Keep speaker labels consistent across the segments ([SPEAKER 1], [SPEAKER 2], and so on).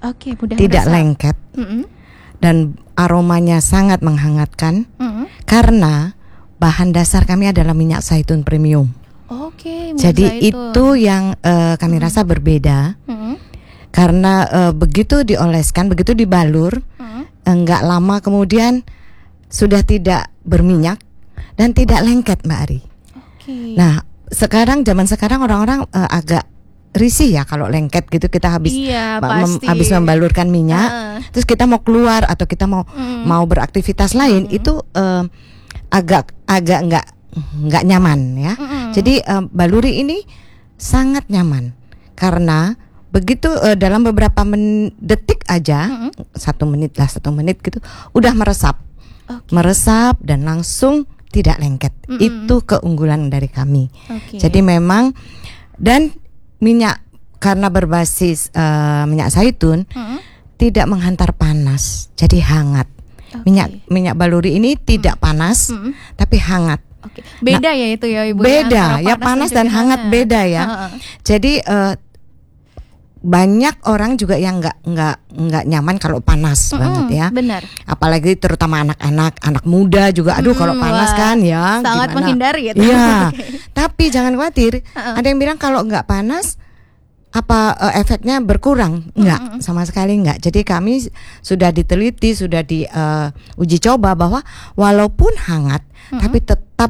[SPEAKER 1] Oke, mudah
[SPEAKER 2] tidak
[SPEAKER 1] meresap.
[SPEAKER 2] lengket, dan aromanya sangat menghangatkan karena bahan dasar kami adalah minyak zaitun premium.
[SPEAKER 1] Oke,
[SPEAKER 2] Jadi itu yang kami rasa berbeda. Karena begitu dioleskan, begitu dibalur, enggak lama kemudian sudah tidak berminyak dan tidak lengket, Mbak Ari.
[SPEAKER 1] Oke.
[SPEAKER 2] Nah, zaman sekarang orang-orang agak risih ya kalau lengket gitu, kita habis habis membalurkan minyak, terus kita mau keluar atau kita mau beraktivitas lain, itu agak nggak nyaman ya. Jadi baluri ini sangat nyaman karena begitu dalam beberapa detik aja, 1 menit gitu, udah meresap dan langsung tidak lengket. Itu keunggulan dari kami. Jadi memang, dan minyak karena berbasis minyak zaitun tidak menghantar panas, jadi hangat. Minyak baluri ini tidak panas tapi hangat.
[SPEAKER 1] Beda ya itu ya Ibu.
[SPEAKER 2] Beda ya, panas dan hangat beda ya. Jadi banyak orang juga yang nggak nyaman kalau panas banget ya.
[SPEAKER 1] Benar.
[SPEAKER 2] Apalagi terutama anak muda juga. Aduh kalau panas kan ya.
[SPEAKER 1] Sangat
[SPEAKER 2] gimana?
[SPEAKER 1] menghindari itu.
[SPEAKER 2] Iya. Tapi jangan khawatir. Ada yang bilang kalau nggak panas efeknya berkurang? Enggak, sama sekali enggak. Jadi kami sudah diteliti, sudah diuji coba bahwa walaupun hangat, tapi tetap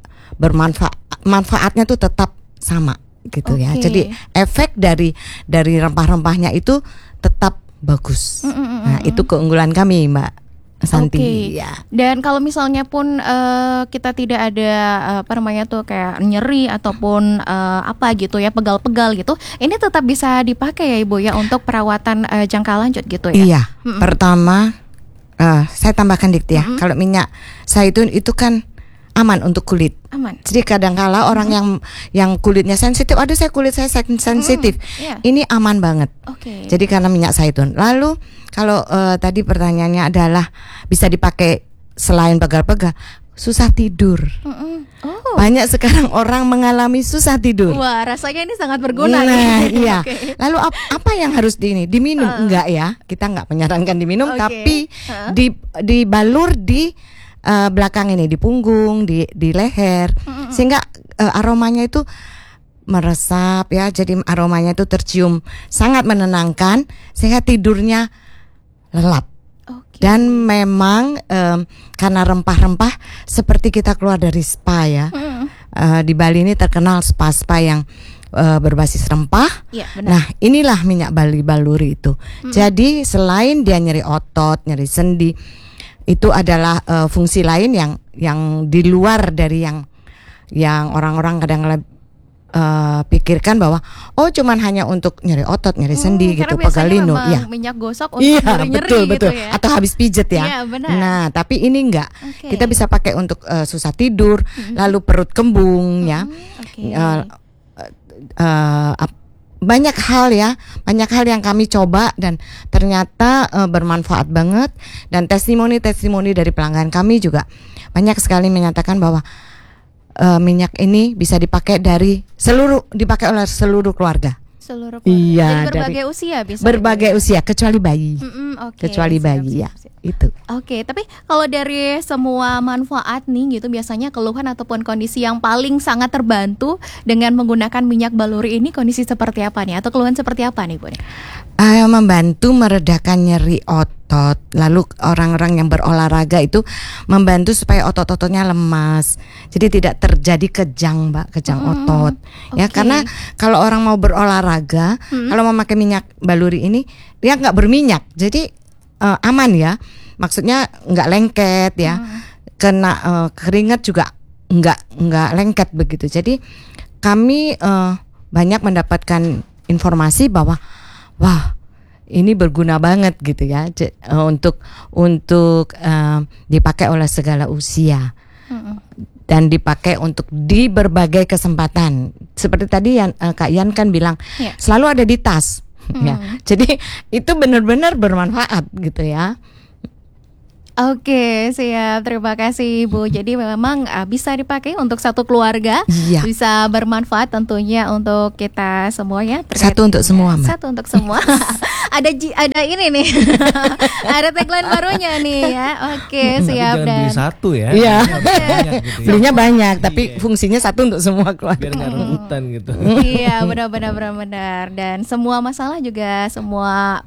[SPEAKER 2] manfaatnya tuh tetap sama gitu ya. Jadi efek dari rempah-rempahnya itu tetap bagus. Nah, itu keunggulan kami, Mbak Santi. Ya.
[SPEAKER 1] Dan kalau misalnya pun kita tidak ada kayak nyeri ataupun apa gitu ya, pegal-pegal gitu, ini tetap bisa dipakai ya Ibu ya untuk perawatan jangka lanjut gitu ya.
[SPEAKER 2] Iya. Pertama, saya tambahkan dikit ya. Kalau minyak zaitun itu kan aman untuk kulit.
[SPEAKER 1] Aman.
[SPEAKER 2] Jadi kadang-kala orang yang kulitnya sensitif, aduh kulit saya sensitif. Ini aman banget. Jadi karena minyak zaitun. Lalu kalau tadi pertanyaannya adalah bisa dipakai selain pegal-pegal, susah tidur. Banyak sekarang orang mengalami susah tidur.
[SPEAKER 1] Wah, rasanya ini sangat berguna.
[SPEAKER 2] Nah, iya. Lalu apa yang harus diminum? Enggak ya, kita enggak menyarankan diminum, tapi dibalur di belakang ini, di punggung, di leher, sehingga aromanya itu meresap ya. Jadi aromanya itu tercium sangat menenangkan, sehingga tidurnya lelap. Dan memang karena rempah-rempah seperti kita keluar dari spa ya. Di Bali ini terkenal spa-spa yang berbasis rempah. Nah, inilah minyak baluri itu. Jadi selain dia nyeri otot, nyeri sendi, itu adalah fungsi lain yang di luar dari yang orang-orang kadang pikirkan bahwa cuman hanya untuk nyeri otot, nyeri sendi gitu, pegal linu.
[SPEAKER 1] Iya. Minyak gosok untuk nyeri-nyeri
[SPEAKER 2] betul.
[SPEAKER 1] gitu ya.
[SPEAKER 2] Atau habis pijet ya.
[SPEAKER 1] Iya, benar.
[SPEAKER 2] Nah, tapi ini enggak. Kita bisa pakai untuk susah tidur, lalu perut kembung ya. Banyak hal yang kami coba dan ternyata bermanfaat banget, dan testimoni dari pelanggan kami juga banyak sekali menyatakan bahwa minyak ini bisa dipakai oleh seluruh keluarga. Iya,
[SPEAKER 1] jadi berbagai usia bisa.
[SPEAKER 2] Berbagai usia kecuali bayi. Kecuali bayi ya. Itu.
[SPEAKER 1] Tapi kalau dari semua manfaat nih gitu, biasanya keluhan ataupun kondisi yang paling sangat terbantu dengan menggunakan minyak baluri ini kondisi seperti apa nih, atau keluhan seperti apa nih Bu?
[SPEAKER 2] Membantu meredakan nyeri otot. Lalu orang-orang yang berolahraga itu membantu supaya otot-ototnya lemas. Jadi tidak terjadi kejang otot. Ya, karena kalau orang mau berolahraga, kalau memakai minyak baluri ini dia nggak berminyak. Jadi aman ya. Maksudnya nggak lengket ya. Kena keringat juga nggak lengket begitu. Jadi kami banyak mendapatkan informasi bahwa wah, ini berguna banget gitu ya, untuk dipakai oleh segala usia, dan dipakai untuk di berbagai kesempatan. Seperti tadi Kak Yan kan bilang selalu ada di tas, ya. Jadi itu benar-benar bermanfaat gitu ya.
[SPEAKER 1] Oke, siap. Terima kasih, Ibu. Jadi memang bisa dipakai untuk satu keluarga,
[SPEAKER 2] Iya.
[SPEAKER 1] bisa bermanfaat tentunya untuk kita semuanya.
[SPEAKER 2] Satu untuk semua, Mbak.
[SPEAKER 1] Satu untuk semua. ada ini nih, ada tagline barunya nih ya. Oke, siap.
[SPEAKER 3] Jangan beli satu ya.
[SPEAKER 2] Iya.
[SPEAKER 3] Banyak gitu ya.
[SPEAKER 2] Belinya banyak, tapi fungsinya satu untuk semua keluarga.
[SPEAKER 3] Biar nggak rebutan gitu.
[SPEAKER 1] Iya, benar. Dan semua masalah juga, semua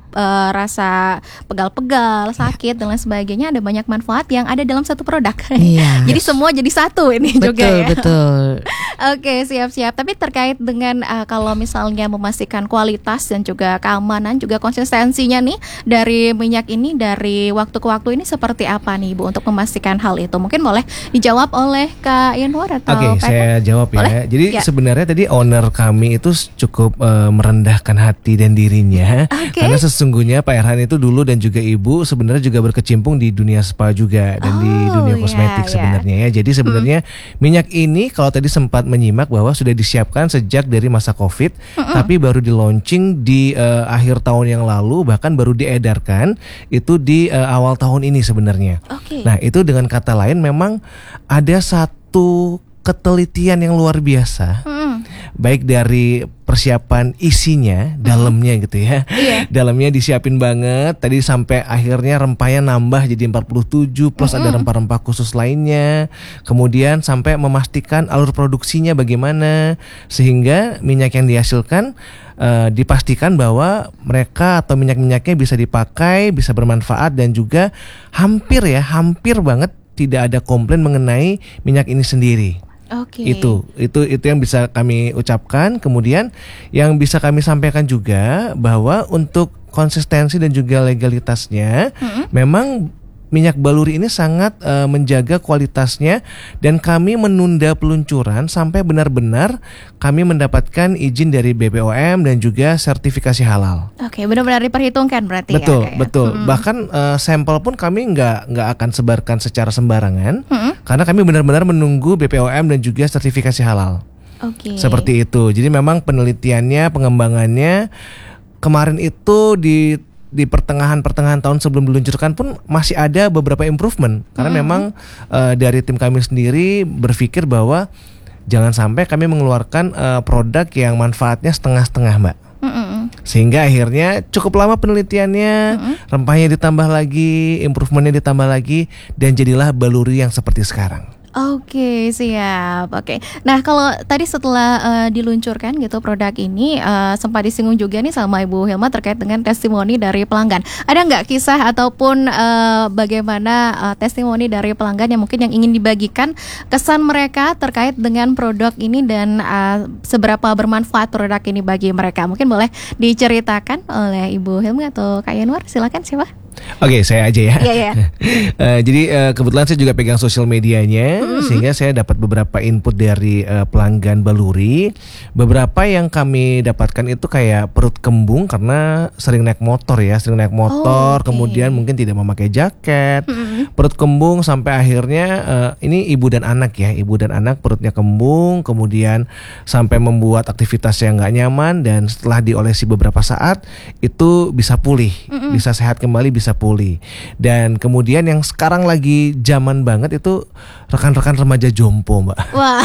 [SPEAKER 1] rasa pegal-pegal, sakit dan lain sebagainya, ada banyak manfaat yang ada dalam satu produk.
[SPEAKER 2] Iya.
[SPEAKER 1] Jadi semua jadi satu ini juga ya.
[SPEAKER 2] Betul.
[SPEAKER 1] Oke, siap-siap. Tapi terkait dengan kalau misalnya memastikan kualitas dan juga keamanan, juga konsistensinya nih dari minyak ini dari waktu ke waktu ini seperti apa nih, Bu, untuk memastikan hal itu? Mungkin boleh dijawab oleh Kak Yanwar atau
[SPEAKER 3] Oke,
[SPEAKER 1] Kak
[SPEAKER 3] saya jawab ya.
[SPEAKER 1] Boleh?
[SPEAKER 3] Jadi
[SPEAKER 1] Ya.
[SPEAKER 3] sebenarnya tadi owner kami itu cukup merendahkan hati dan dirinya.
[SPEAKER 1] Oke.
[SPEAKER 3] Karena sesungguhnya Pak Erhan itu dulu dan juga Ibu sebenarnya juga berkecimpung di dunia spa juga dan di dunia
[SPEAKER 1] iya,
[SPEAKER 3] kosmetik
[SPEAKER 1] iya.
[SPEAKER 3] sebenarnya ya. Jadi sebenarnya minyak ini kalau tadi sempat menyimak bahwa sudah disiapkan sejak dari masa Covid, tapi baru di launching di akhir tahun yang lalu, bahkan baru diedarkan itu di awal tahun ini sebenarnya.
[SPEAKER 1] Oke.
[SPEAKER 3] Nah, itu dengan kata lain memang ada satu ketelitian yang luar biasa, baik dari persiapan isinya, dalamnya gitu ya.
[SPEAKER 1] Iya.
[SPEAKER 3] Dalamnya disiapin banget. Tadi sampai akhirnya rempahnya nambah jadi 47 plus ada rempah-rempah khusus lainnya. Kemudian sampai memastikan alur produksinya bagaimana sehingga minyak yang dihasilkan dipastikan bahwa mereka atau minyak-minyaknya bisa dipakai, bisa bermanfaat dan juga hampir banget tidak ada komplain mengenai minyak ini sendiri.
[SPEAKER 1] Oke.
[SPEAKER 3] Itu yang bisa kami ucapkan. Kemudian yang bisa kami sampaikan juga bahwa untuk konsistensi dan juga legalitasnya memang minyak baluri ini sangat menjaga kualitasnya dan kami menunda peluncuran sampai benar-benar kami mendapatkan izin dari BPOM dan juga sertifikasi halal.
[SPEAKER 1] Oke, benar-benar diperhitungkan berarti
[SPEAKER 3] Betul,
[SPEAKER 1] ya, Kak, ya?
[SPEAKER 3] betul. Bahkan sampel pun kami nggak akan sebarkan secara sembarangan, karena kami benar-benar menunggu BPOM dan juga sertifikasi halal.
[SPEAKER 1] Oke.
[SPEAKER 3] Seperti itu. Jadi memang penelitiannya, pengembangannya kemarin itu di pertengahan tahun sebelum diluncurkan pun masih ada beberapa improvement karena memang dari tim kami sendiri berpikir bahwa jangan sampai kami mengeluarkan produk yang manfaatnya setengah-setengah, Mbak. Sehingga akhirnya cukup lama penelitiannya, rempahnya ditambah lagi, improvementnya ditambah lagi, dan jadilah baluri yang seperti sekarang.
[SPEAKER 1] Oke, siap. Oke. Nah, kalau tadi setelah diluncurkan gitu produk ini sempat disinggung juga nih sama Ibu Hilma terkait dengan testimoni dari pelanggan. Ada nggak kisah ataupun bagaimana testimoni dari pelanggan yang mungkin yang ingin dibagikan kesan mereka terkait dengan produk ini dan seberapa bermanfaat produk ini bagi mereka? Mungkin boleh diceritakan oleh Ibu Hilma atau Kak Yanwar. Silakan, siapa?
[SPEAKER 3] Oke, saya aja ya.
[SPEAKER 1] Iya.
[SPEAKER 3] Jadi kebetulan saya juga pegang sosial medianya, sehingga saya dapat beberapa input dari pelanggan baluri. Beberapa yang kami dapatkan itu kayak perut kembung karena sering naik motor ya,
[SPEAKER 1] oke.
[SPEAKER 3] kemudian mungkin tidak memakai jaket. Perut kembung sampai akhirnya ini ibu dan anak perutnya kembung, kemudian sampai membuat aktivitas yang nggak nyaman dan setelah diolesi beberapa saat itu bisa pulih, bisa sehat kembali, bisa pulih. Dan kemudian yang sekarang lagi zaman banget itu rekan-rekan remaja jompo, Mbak.
[SPEAKER 1] Wah.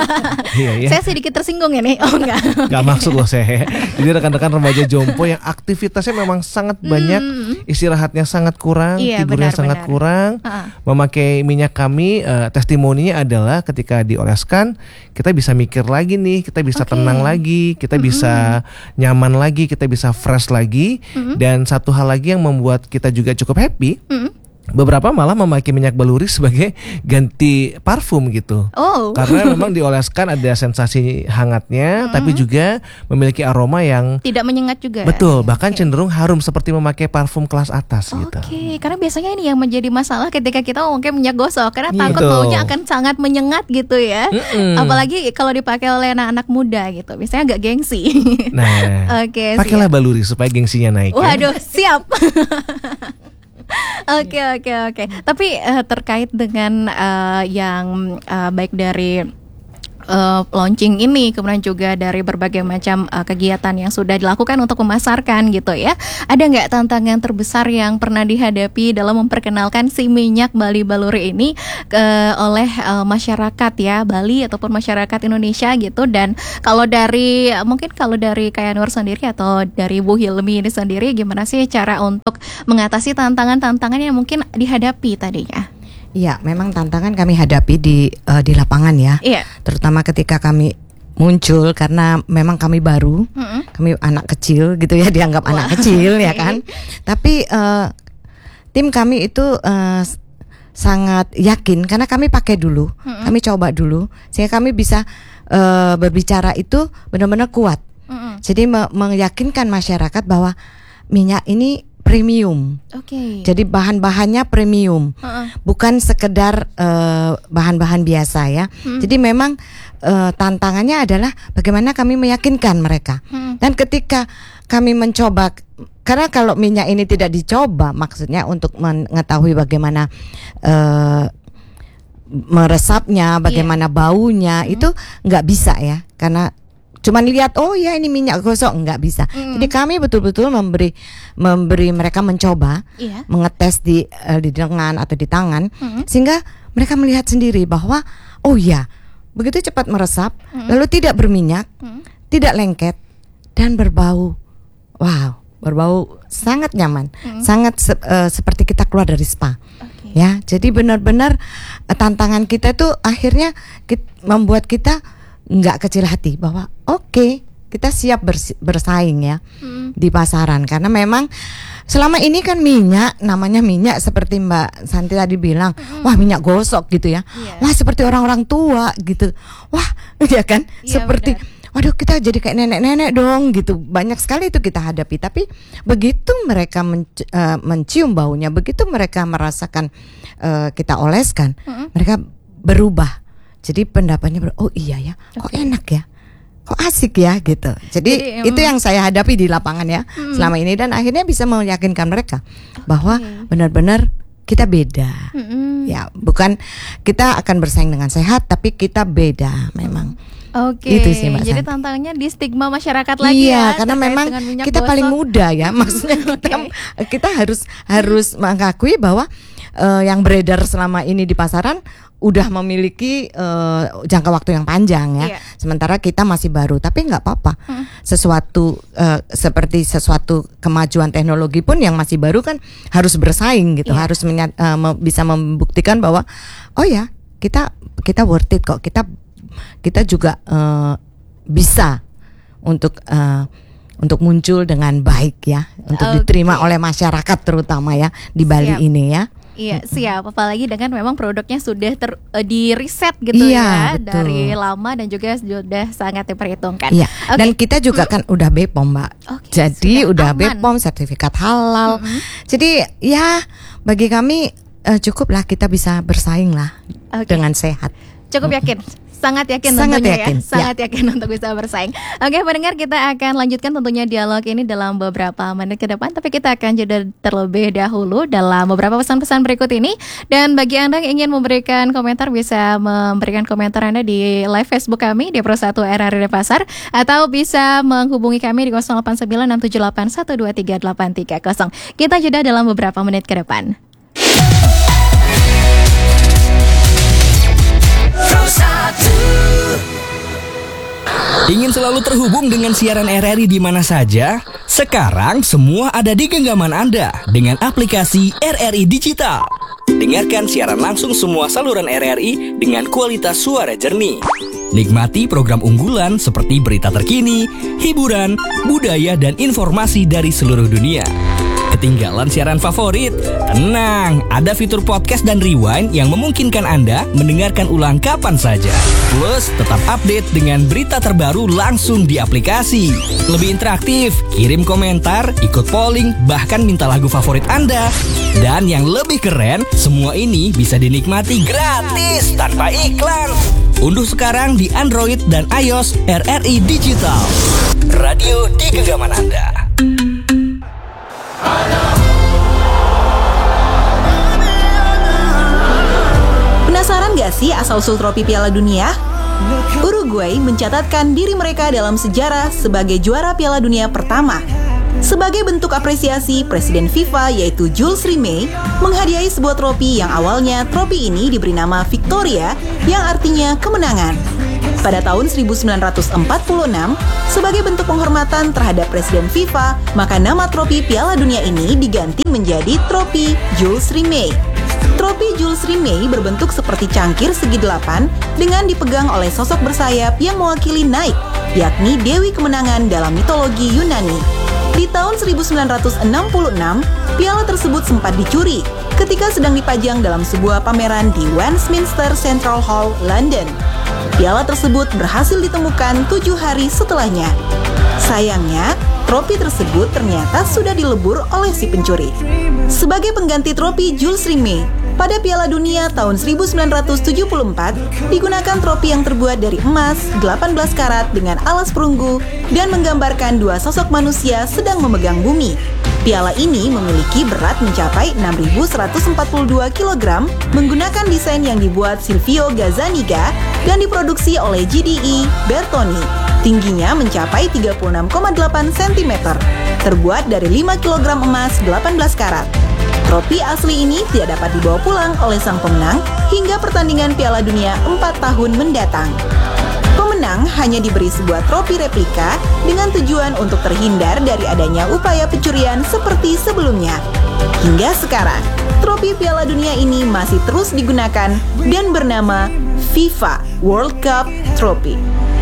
[SPEAKER 3] Iya.
[SPEAKER 1] Saya sedikit tersinggung ini. Oh enggak.
[SPEAKER 3] Gak maksud loh saya. Jadi rekan-rekan remaja jompo yang aktivitasnya memang sangat banyak, istirahatnya sangat kurang,
[SPEAKER 1] Iya,
[SPEAKER 3] tidurnya sangat
[SPEAKER 1] benar.
[SPEAKER 3] kurang. Memakai minyak kami, testimoninya adalah ketika dioleskan kita bisa mikir lagi nih, kita bisa tenang lagi, kita bisa nyaman lagi, kita bisa fresh lagi. Dan satu hal lagi yang membuat kita juga cukup happy, beberapa malah memakai minyak baluri sebagai ganti parfum gitu.
[SPEAKER 1] Oh.
[SPEAKER 3] Karena memang dioleskan ada sensasi hangatnya, tapi juga memiliki aroma yang
[SPEAKER 1] Tidak menyengat juga.
[SPEAKER 3] betul, bahkan
[SPEAKER 1] Oke.
[SPEAKER 3] cenderung harum seperti memakai parfum kelas atas gitu.
[SPEAKER 1] Oke, karena biasanya ini yang menjadi masalah ketika kita memakai minyak gosok karena takut
[SPEAKER 3] Betul.
[SPEAKER 1] baunya akan sangat menyengat gitu ya. Apalagi kalau dipakai oleh anak-anak muda gitu, biasanya agak gengsi.
[SPEAKER 3] Nah,
[SPEAKER 1] Oke,
[SPEAKER 3] pakailah baluri supaya gengsinya naik. Ya.
[SPEAKER 1] Waduh, siap. Oke. Tapi terkait dengan yang baik dari launching ini, kemudian juga dari berbagai macam kegiatan yang sudah dilakukan untuk memasarkan gitu ya. Ada nggak tantangan terbesar yang pernah dihadapi dalam memperkenalkan si minyak Bali Baluri ini oleh masyarakat ya Bali ataupun masyarakat Indonesia gitu? Dan kalau dari Kak Nur sendiri atau dari Bu Hilmi ini sendiri, gimana sih cara untuk mengatasi tantangan-tantangan yang mungkin dihadapi tadinya?
[SPEAKER 2] Iya, memang tantangan kami hadapi di lapangan ya.
[SPEAKER 1] Iya.
[SPEAKER 2] Terutama ketika kami muncul karena memang kami baru, kami anak kecil gitu ya, dianggap anak kecil ya kan. Tapi tim kami itu sangat yakin karena kami pakai dulu, kami coba dulu sehingga kami bisa berbicara itu benar-benar kuat. Jadi meyakinkan masyarakat bahwa minyak ini premium. Jadi bahan-bahannya premium, bukan sekedar bahan-bahan biasa ya. Jadi memang tantangannya adalah bagaimana kami meyakinkan mereka. Dan ketika kami mencoba, karena kalau minyak ini tidak dicoba, maksudnya untuk mengetahui bagaimana meresapnya, bagaimana baunya, itu nggak bisa ya, karena cuman lihat oh ya ini minyak gosok, nggak bisa. Jadi kami betul-betul memberi mereka mencoba, mengetes di lengan atau di tangan, sehingga mereka melihat sendiri bahwa oh ya begitu cepat meresap, lalu tidak berminyak, tidak lengket dan berbau. Wow, berbau sangat nyaman, sangat seperti kita keluar dari spa. Ya, jadi benar-benar tantangan kita itu akhirnya membuat kita nggak kecil hati bahwa oke, kita siap bersaing ya di pasaran, karena memang selama ini kan minyak, namanya minyak seperti Mbak Santi tadi bilang, wah minyak gosok gitu ya, wah seperti orang-orang tua gitu, wah ya kan, seperti waduh kita jadi kayak nenek-nenek dong gitu, banyak sekali itu kita hadapi. Tapi begitu mereka mencium baunya, begitu mereka merasakan kita oleskan, mereka berubah. Jadi pendapatnya oh iya ya, kok enak ya, kok asik ya gitu. Jadi itu yang saya hadapi di lapangan ya selama ini, dan akhirnya bisa meyakinkan mereka bahwa benar-benar kita beda. Ya, bukan kita akan bersaing dengan sehat, tapi kita beda memang. Itu sih Mbak
[SPEAKER 1] jadi
[SPEAKER 2] Santi.
[SPEAKER 1] tantangannya di stigma masyarakat lagi ya.
[SPEAKER 2] Iya, karena memang kita paling muda ya, maksudnya kita harus mengakui bahwa yang beredar selama ini di pasaran udah memiliki jangka waktu yang panjang ya. Sementara kita masih baru, tapi nggak apa-apa. Sesuatu sesuatu kemajuan teknologi pun yang masih baru kan harus bersaing gitu, harus bisa membuktikan bahwa oh ya kita worth it kok, kita juga bisa untuk muncul dengan baik ya, untuk diterima oleh masyarakat terutama ya di Bali ini ya.
[SPEAKER 1] Iya, siap. Apalagi dengan memang produknya sudah di riset gitu ya, betul. Dari lama dan juga sudah sangat diperhitungkan.
[SPEAKER 2] Iya. Dan kita juga kan udah BPOM Mbak. Jadi udah BPOM, sertifikat halal. Jadi ya bagi kami cukuplah kita bisa bersaing lah dengan sehat.
[SPEAKER 1] Cukup yakin. Sangat yakin tentunya sangat yakin untuk bisa bersaing. Oke, pendengar, kita akan lanjutkan tentunya dialog ini dalam beberapa menit ke depan, tapi kita akan jeda terlebih dahulu dalam beberapa pesan-pesan berikut ini. Dan bagi Anda yang ingin memberikan komentar, bisa memberikan komentar Anda di live Facebook kami di Pro 1 RRI Pasar, atau bisa menghubungi kami di 089678123830. Kita jeda dalam beberapa menit ke depan.
[SPEAKER 4] Ingin selalu terhubung dengan siaran RRI di mana saja? Sekarang semua ada di genggaman Anda dengan aplikasi RRI Digital. Dengarkan siaran langsung semua saluran RRI dengan kualitas suara jernih. Nikmati program unggulan seperti berita terkini, hiburan, budaya, dan informasi dari seluruh dunia. Ketinggalan siaran favorit? Tenang, ada fitur podcast dan rewind yang memungkinkan Anda mendengarkan ulang kapan saja. Plus, tetap update dengan berita terbaru langsung di aplikasi. Lebih interaktif, kirim komentar, ikut polling, bahkan minta lagu favorit Anda. Dan yang lebih keren, semua ini bisa dinikmati gratis tanpa iklan. Unduh sekarang di Android dan iOS RRI Digital. Radio di genggaman Anda.
[SPEAKER 5] Penasaran gak sih asal-usul trofi Piala Dunia? Uruguay mencatatkan diri mereka dalam sejarah sebagai juara Piala Dunia pertama. Sebagai bentuk apresiasi, Presiden FIFA yaitu Jules Rimet menghadiahi sebuah trofi yang awalnya trofi ini diberi nama Victoria yang artinya kemenangan. Pada tahun 1946, sebagai bentuk penghormatan terhadap Presiden FIFA, maka nama trofi Piala Dunia ini diganti menjadi trofi Jules Rimet. Trofi Jules Rimet berbentuk seperti cangkir segi 8 dengan dipegang oleh sosok bersayap yang mewakili Nike, yakni Dewi Kemenangan dalam mitologi Yunani. Di tahun 1966, piala tersebut sempat dicuri ketika sedang dipajang dalam sebuah pameran di Westminster Central Hall, London. Piala tersebut berhasil ditemukan 7 hari setelahnya. Sayangnya, trofi tersebut ternyata sudah dilebur oleh si pencuri. Sebagai pengganti trofi Jules Rimet, pada Piala Dunia tahun 1974 digunakan trofi yang terbuat dari emas 18 karat dengan alas perunggu dan menggambarkan dua sosok manusia sedang memegang bumi. Piala ini memiliki berat mencapai 6.142 kg menggunakan desain yang dibuat Silvio Gazzaniga dan diproduksi oleh GDE Bertoni. Tingginya mencapai 36,8 cm, terbuat dari 5 kg emas 18 karat. Trofi asli ini tidak dapat dibawa pulang oleh sang pemenang hingga pertandingan Piala Dunia 4 tahun mendatang. Pemenang hanya diberi sebuah trofi replika dengan tujuan untuk terhindar dari adanya upaya pencurian seperti sebelumnya. Hingga sekarang, trofi Piala Dunia ini masih terus digunakan dan bernama FIFA World Cup Trophy.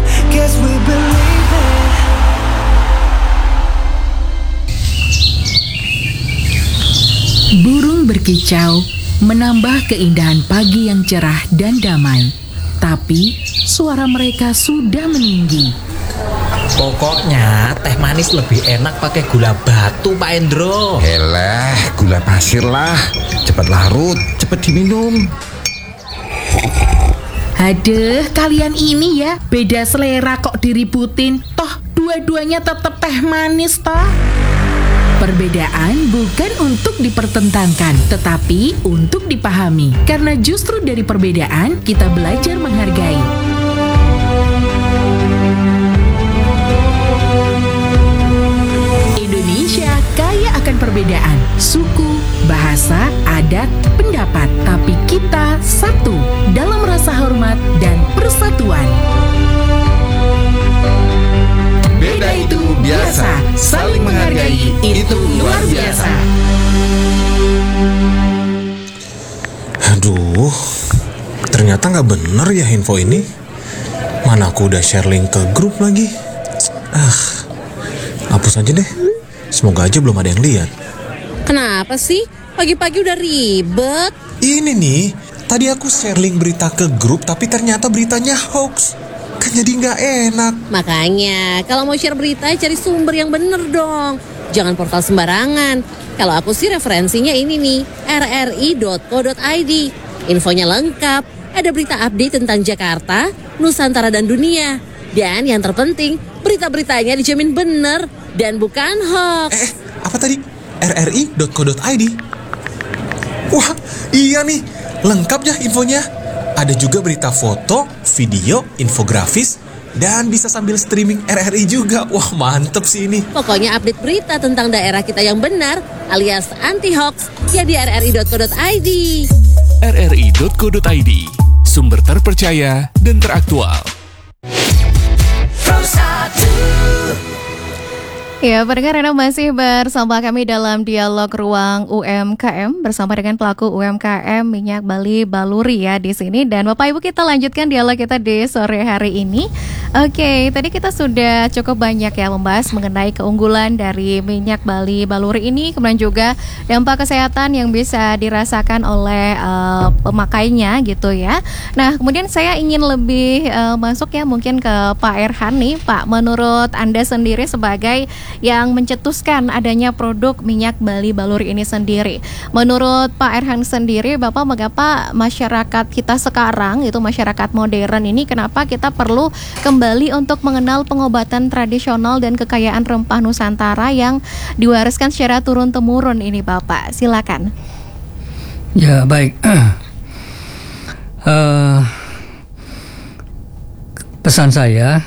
[SPEAKER 6] Burung berkicau menambah keindahan pagi yang cerah dan damai. Tapi suara mereka sudah meninggi.
[SPEAKER 7] Pokoknya teh manis lebih enak pakai gula batu, Pak Endro.
[SPEAKER 8] Elah, gula pasir lah. Cepat larut, cepat diminum.
[SPEAKER 6] Aduh, kalian ini ya beda selera kok diributin. Toh dua-duanya tetap teh manis toh. Perbedaan bukan untuk dipertentangkan, tetapi untuk dipahami. Karena justru dari perbedaan, kita belajar menghargai. Indonesia kaya akan perbedaan, suku, bahasa, adat, pendapat. Tapi kita satu dalam rasa hormat dan persatuan. Beda itu biasa, saling menghargai itu luar biasa.
[SPEAKER 9] Aduh, ternyata nggak bener ya info ini. Mana aku udah share link ke grup lagi. Hapus aja deh. Semoga aja belum ada yang lihat.
[SPEAKER 10] Kenapa sih? Pagi-pagi udah ribet.
[SPEAKER 9] Ini nih, tadi aku share link berita ke grup tapi ternyata beritanya hoax. Kan jadi nggak enak.
[SPEAKER 10] Makanya, kalau mau share berita, cari sumber yang bener dong. Jangan portal sembarangan. Kalau aku sih referensinya ini nih, rri.co.id. Infonya lengkap, ada berita update tentang Jakarta, Nusantara dan dunia. Dan yang terpenting, berita-beritanya dijamin bener dan bukan hoax.
[SPEAKER 9] Apa tadi? rri.co.id? Wah, iya nih, lengkap ya infonya. Ada juga berita foto, video, infografis, dan bisa sambil streaming RRI juga. Wah, mantep sih ini.
[SPEAKER 10] Pokoknya update berita tentang daerah kita yang benar, alias anti-hoax, ya di rri.co.id.
[SPEAKER 11] rri.co.id, sumber terpercaya dan teraktual.
[SPEAKER 1] Ya, pendengar Anda masih bersama kami dalam dialog ruang UMKM bersama dengan pelaku UMKM Minyak Bali Baluri ya di sini, dan Bapak Ibu kita lanjutkan dialog kita di sore hari ini. Oke, tadi kita sudah cukup banyak ya membahas mengenai keunggulan dari Minyak Bali Baluri ini, kemudian juga dampak kesehatan yang bisa dirasakan oleh pemakainya gitu ya. Nah, kemudian saya ingin lebih masuk ya mungkin ke Pak Erhan nih, Pak. Menurut Anda sendiri sebagai yang mencetuskan adanya produk Minyak Bali Baluri ini sendiri, menurut Pak Erhan sendiri, Bapak, mengapa masyarakat kita sekarang itu masyarakat modern ini, kenapa kita perlu kembali untuk mengenal pengobatan tradisional dan kekayaan rempah Nusantara yang diwariskan secara turun-temurun ini, Bapak? Silakan.
[SPEAKER 12] Ya, baik. Pesan saya,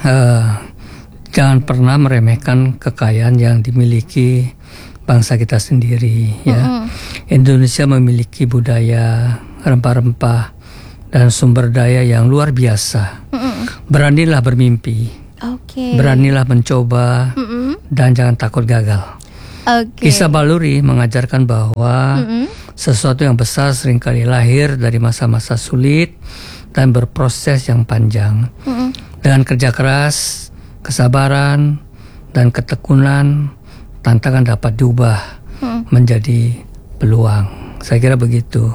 [SPEAKER 12] jangan pernah meremehkan kekayaan yang dimiliki bangsa kita sendiri. Ya, Indonesia memiliki budaya, rempah-rempah, dan sumber daya yang luar biasa. Beranilah bermimpi, beranilah mencoba, dan jangan takut gagal. Kisah Baluri mengajarkan bahwa sesuatu yang besar seringkali lahir dari masa-masa sulit dan berproses yang panjang. Dengan kerja keras, kesabaran, dan ketekunan, tantangan dapat diubah menjadi peluang. Saya kira begitu.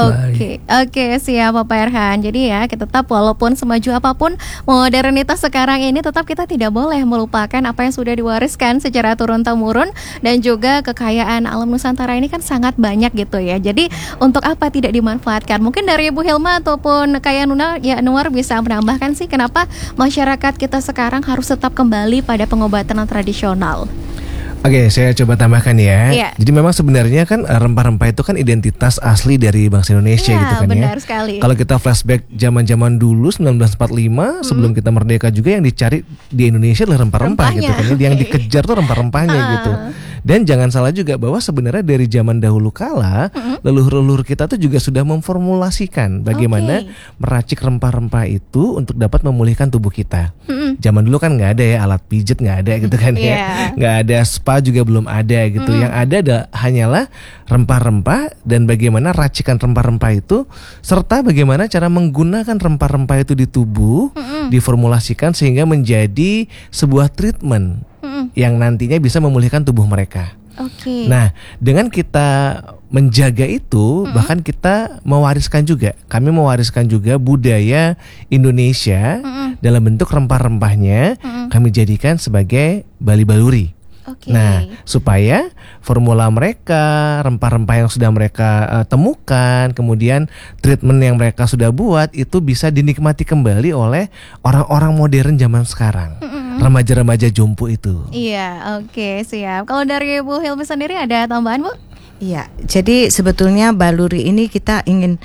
[SPEAKER 1] Oke, siap Bapak Erhan. Jadi ya, kita tetap walaupun semaju apapun modernitas sekarang ini, tetap kita tidak boleh melupakan apa yang sudah diwariskan secara turun-temurun, dan juga kekayaan alam Nusantara ini kan sangat banyak gitu ya. Jadi untuk apa tidak dimanfaatkan? Mungkin dari Ibu Hilma ataupun Kak Yanuar bisa menambahkan sih, kenapa masyarakat kita sekarang harus tetap kembali pada pengobatan tradisional?
[SPEAKER 3] Oke, saya coba tambahkan ya. Jadi memang sebenarnya kan rempah-rempah itu kan identitas asli dari bangsa Indonesia gitu kan
[SPEAKER 1] benar
[SPEAKER 3] ya.
[SPEAKER 1] Sekali.
[SPEAKER 3] Kalau kita flashback zaman-zaman dulu 1945 sebelum kita merdeka juga, yang dicari di Indonesia adalah rempah-rempah gitu kan. Yang dikejar tuh rempah-rempahnya gitu. Dan jangan salah juga bahwa sebenarnya dari zaman dahulu kala leluhur-leluhur kita tuh juga sudah memformulasikan bagaimana meracik rempah-rempah itu untuk dapat memulihkan tubuh kita. Zaman dulu kan nggak ada ya alat pijat, nggak ada gitu kan ya. Nggak ada spa juga belum ada gitu. Yang ada hanyalah rempah-rempah dan bagaimana racikan rempah-rempah itu, serta bagaimana cara menggunakan rempah-rempah itu di tubuh, diformulasikan sehingga menjadi sebuah treatment yang nantinya bisa memulihkan tubuh mereka. Nah, dengan kita menjaga itu, bahkan kita mewariskan juga, kami mewariskan juga budaya Indonesia dalam bentuk rempah-rempahnya, kami jadikan sebagai Bali Baluri. Nah, supaya formula mereka, rempah-rempah yang sudah mereka temukan, kemudian treatment yang mereka sudah buat, itu bisa dinikmati kembali oleh orang-orang modern zaman sekarang, remaja-remaja jompo itu.
[SPEAKER 1] Iya, siap. Kalau dari Bu Hilmi sendiri ada tambahan, Bu?
[SPEAKER 2] Iya, jadi sebetulnya Baluri ini kita ingin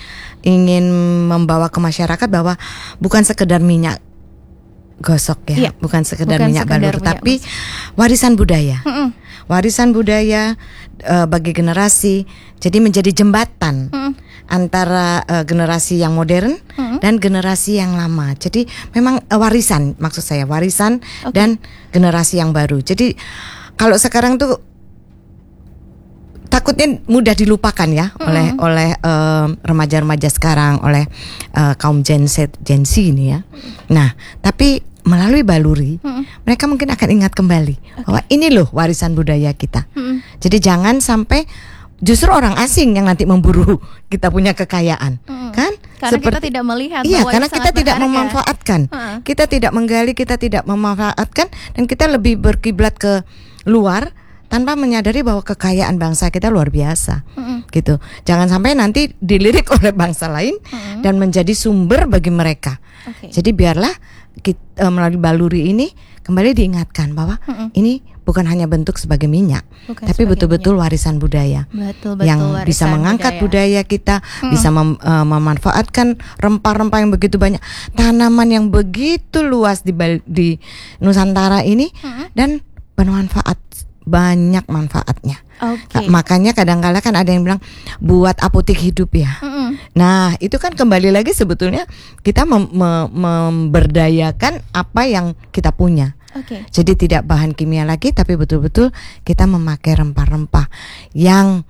[SPEAKER 2] membawa ke masyarakat bahwa bukan sekedar minyak gosok ya, bukan sekedar minyak balur, tapi warisan budaya. Warisan budaya bagi generasi, jadi menjadi jembatan antara generasi yang modern dan generasi yang lama. Jadi memang warisan, maksud saya warisan dan generasi yang baru. Jadi kalau sekarang tuh takutnya mudah dilupakan ya oleh remaja-remaja sekarang, oleh kaum Gen Z ini ya. Nah, tapi melalui Baluri mereka mungkin akan ingat kembali bahwa ini loh warisan budaya kita. Jadi jangan sampai justru orang asing yang nanti memburu kita punya kekayaan, kan?
[SPEAKER 1] Karena kita tidak melihat.
[SPEAKER 2] Karena kita tidak memanfaatkan, kita tidak menggali, kita tidak memanfaatkan, dan kita lebih berkiblat ke luar tanpa menyadari bahwa kekayaan bangsa kita luar biasa, gitu. Jangan sampai nanti dilirik oleh bangsa lain dan menjadi sumber bagi mereka. Jadi biarlah kita, melalui Baluri ini kembali diingatkan bahwa ini bukan hanya bentuk sebagai minyak, tapi betul-betul warisan budaya yang bisa mengangkat budaya kita, bisa memanfaatkan rempah-rempah yang begitu banyak, tanaman yang begitu luas di Nusantara ini, dan bermanfaat, banyak manfaatnya. Makanya kadang-kala kan ada yang bilang buat apotek hidup ya. Nah, itu kan kembali lagi sebetulnya kita memberdayakan apa yang kita punya. Jadi tidak bahan kimia lagi, tapi betul-betul kita memakai rempah-rempah yang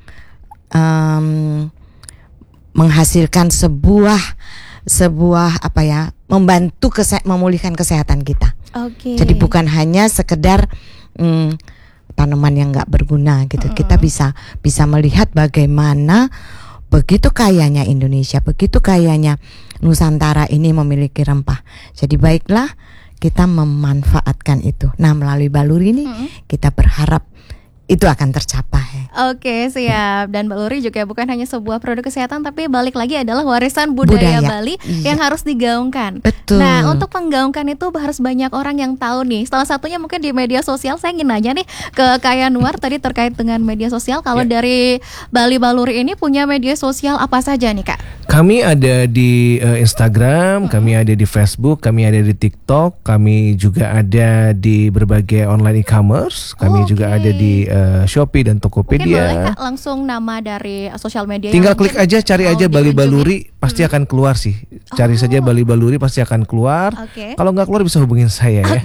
[SPEAKER 2] menghasilkan sebuah apa ya, membantu memulihkan kesehatan kita. Jadi bukan hanya sekedar tanaman yang nggak berguna gitu. Kita bisa melihat bagaimana begitu kayanya Indonesia, begitu kayanya Nusantara ini memiliki rempah. Jadi baiklah kita memanfaatkan itu. Nah, melalui Baluri ini kita berharap itu akan tercapai.
[SPEAKER 1] Oke, siap. Dan baluri juga bukan hanya sebuah produk kesehatan, tapi balik lagi adalah warisan budaya Bali yang harus digaungkan.
[SPEAKER 2] Betul.
[SPEAKER 1] Nah, untuk menggaungkan itu harus banyak orang yang tahu nih. Salah satunya mungkin di media sosial. Saya ingin nanya nih ke Kak Yanuar tadi terkait dengan media sosial. Kalau dari Bali Baluri ini punya media sosial apa saja nih, Kak?
[SPEAKER 3] Kami ada di Instagram, kami ada di Facebook, kami ada di TikTok, kami juga ada di berbagai online e-commerce, kami juga ada di Shopee dan Tokopedia.
[SPEAKER 1] Mungkin boleh Kak langsung nama dari sosial media.
[SPEAKER 3] Tinggal klik aja, cari aja Bali Baluri, pasti akan keluar sih. Cari saja Bali Baluri pasti akan keluar. Kalau nggak keluar bisa hubungin saya ya.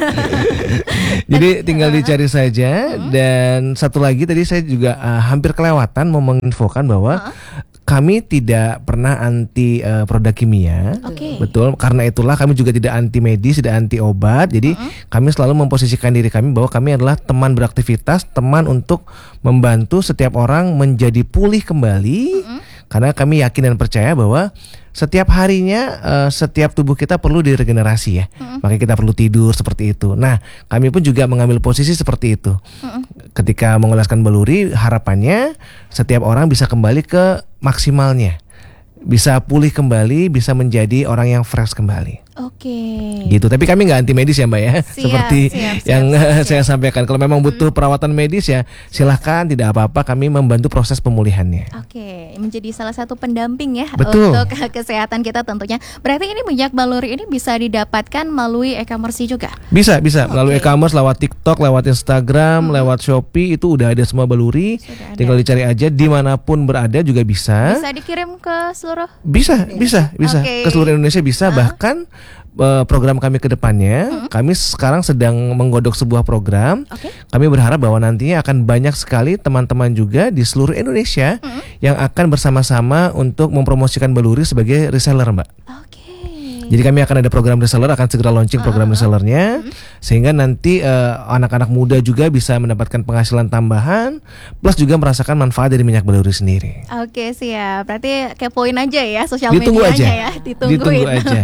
[SPEAKER 3] Jadi tinggal dicari saja. Dan satu lagi tadi saya juga hampir kelewatan mau menginfokan bahwa kami tidak pernah anti produk kimia, betul. Karena itulah kami juga tidak anti medis, tidak anti obat. Jadi kami selalu memposisikan diri kami bahwa kami adalah teman beraktivitas, teman untuk membantu setiap orang menjadi pulih kembali. Karena kami yakin dan percaya bahwa setiap harinya setiap tubuh kita perlu diregenerasi ya. Makanya kita perlu tidur seperti itu. Nah, kami pun juga mengambil posisi seperti itu. Ketika mengolaskan baluri, harapannya setiap orang bisa kembali ke maksimalnya. Bisa pulih kembali, bisa menjadi orang yang fresh kembali. Gitu. Tapi kami nggak anti medis ya Mbak ya. Seperti yang saya sampaikan. Kalau memang butuh perawatan medis ya silahkan, tidak apa-apa. Kami membantu proses pemulihannya.
[SPEAKER 1] Menjadi salah satu pendamping ya.
[SPEAKER 3] Betul.
[SPEAKER 1] Untuk kesehatan kita tentunya. Berarti ini minyak baluri ini bisa didapatkan melalui e-commerce juga?
[SPEAKER 3] Bisa melalui e-commerce, lewat TikTok, lewat Instagram, lewat Shopee, itu udah ada semua baluri. Tinggal dicari aja, dimanapun berada juga bisa.
[SPEAKER 1] Bisa dikirim ke seluruh?
[SPEAKER 3] Bisa. Ke seluruh Indonesia bisa. Bahkan program kami ke depannya, kami sekarang sedang menggodok sebuah program. Kami berharap bahwa nantinya akan banyak sekali teman-teman juga di seluruh Indonesia yang akan bersama-sama untuk mempromosikan baluri sebagai reseller, Mbak. Jadi kami akan ada program reseller, akan segera launching program resellernya, sehingga nanti anak-anak muda juga bisa mendapatkan penghasilan tambahan, plus juga merasakan manfaat dari minyak baluri sendiri.
[SPEAKER 1] Siap. Berarti kepoin aja ya sosial
[SPEAKER 3] Ditunggu
[SPEAKER 1] medianya
[SPEAKER 3] aja.
[SPEAKER 1] ya, ditungguin.
[SPEAKER 3] Aja.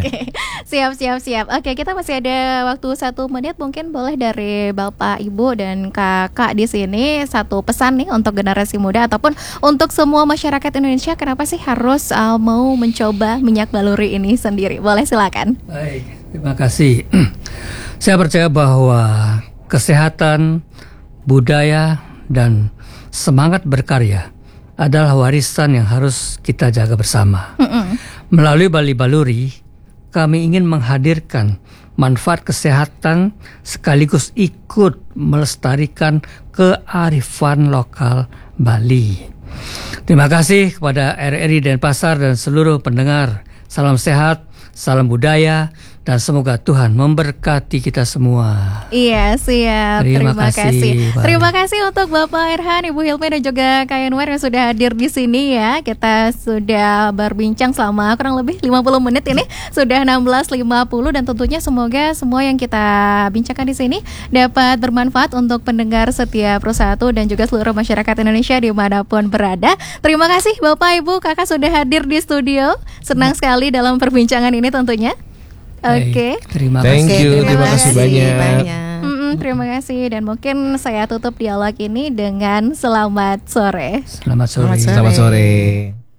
[SPEAKER 1] Siap. Kita masih ada waktu 1 menit, mungkin boleh dari Bapak, Ibu dan Kakak di sini satu pesan nih untuk generasi muda ataupun untuk semua masyarakat Indonesia, kenapa sih harus mau mencoba minyak baluri ini sendiri? Boleh silakan.
[SPEAKER 12] Baik, terima kasih. Saya percaya bahwa kesehatan, budaya, dan semangat berkarya adalah warisan yang harus kita jaga bersama. Melalui Bali Baluri, kami ingin menghadirkan manfaat kesehatan sekaligus ikut melestarikan kearifan lokal Bali. Terima kasih kepada RRI Denpasar dan seluruh pendengar. Salam sehat, salam budaya, dan semoga Tuhan memberkati kita semua.
[SPEAKER 1] Iya, siap. Terima kasih.
[SPEAKER 12] Bye.
[SPEAKER 1] Terima kasih untuk Bapak Erhan, Ibu Hilmi dan juga Kak Yanuar yang sudah hadir di sini ya. Kita sudah berbincang selama kurang lebih 50 menit ini. Sudah 16.50 dan tentunya semoga semua yang kita bincangkan di sini dapat bermanfaat untuk pendengar setiap Pro1 dan juga seluruh masyarakat Indonesia dimanapun berada. Terima kasih Bapak, Ibu, Kakak sudah hadir di studio. Senang sekali dalam perbincangan ini tentunya.
[SPEAKER 12] Terima
[SPEAKER 3] kasih. Terima kasih banyak.
[SPEAKER 1] Terima kasih, dan mungkin saya tutup dialog ini dengan selamat sore.
[SPEAKER 12] Selamat sore.
[SPEAKER 3] Selamat sore.